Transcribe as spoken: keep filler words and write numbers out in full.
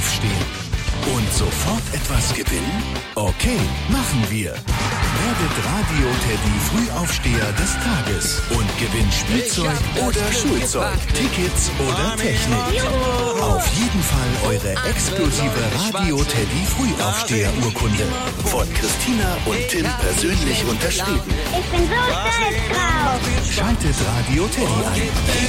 aufstehen. Und sofort etwas gewinnen? Okay, machen wir. Werdet Radio-Teddy Frühaufsteher des Tages und gewinnt Spielzeug oder Schulzeug, Tickets oder Technik. Auf jeden Fall eure exklusive Radio-Teddy Frühaufsteher-Urkunde. Von Christina und Tim persönlich unterschrieben. Ich bin so stolz drauf. Schaltet Radio-Teddy ein.